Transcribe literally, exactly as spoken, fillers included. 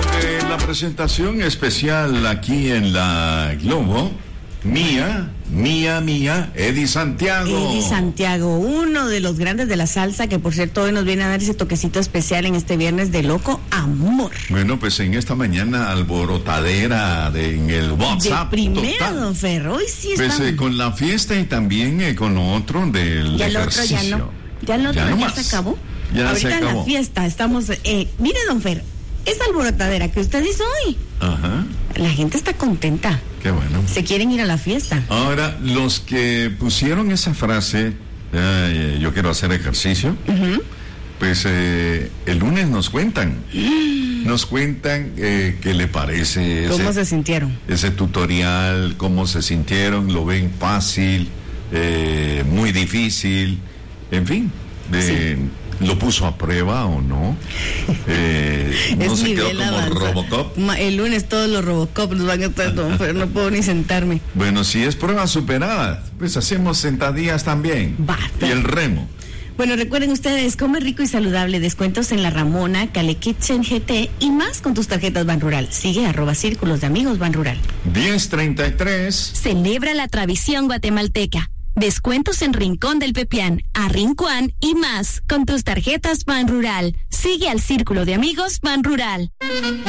Eh, la presentación especial aquí en la Globo, mía, mía, mía, Eddie Santiago. Eddie Santiago, uno de los grandes de la salsa, que por cierto hoy nos viene a dar ese toquecito especial en este viernes de loco amor. Bueno, pues en esta mañana alborotadera de, en el WhatsApp. De primera, total. don Ferro, hoy sí Pues estamos. eh, con la fiesta y también eh, con lo otro del Ya el otro ejercicio. ya no. Ya el otro Ya ya, no ya más. se acabó. Ya Ahorita se en acabó. la fiesta estamos. Eh, mire, don Fer, esa alborotadera que usted hizo hoy, Ajá, la gente está contenta. qué bueno. Se quieren ir a la fiesta. Ahora, los que pusieron esa frase, eh, yo quiero hacer ejercicio, Ujú. pues eh, el lunes nos cuentan. Nos cuentan eh, qué le parece ¿Cómo ese, se sintieron? ese tutorial, cómo se sintieron, lo ven fácil, eh, muy difícil, en fin, de, lo puso a prueba o no. Eh, no Es se quedó nivel como avanzado. Robocop. Ma- El lunes todos los Robocop nos van a estar, don Fer, no puedo ni sentarme. Bueno, si es prueba superada, pues hacemos sentadillas también. Basta. Y el remo. Bueno, recuerden ustedes, come rico y saludable, descuentos en La Ramona, Cale Kitchen G T y más con tus tarjetas Ban Rural. Sigue arroba círculos de amigos Ban Rural. diez treinta y tres. Celebra la tradición guatemalteca. Descuentos en Rincón del Pepián, Arrincuán y más con tus tarjetas Ban Rural. Sigue al Círculo de Amigos Ban Rural.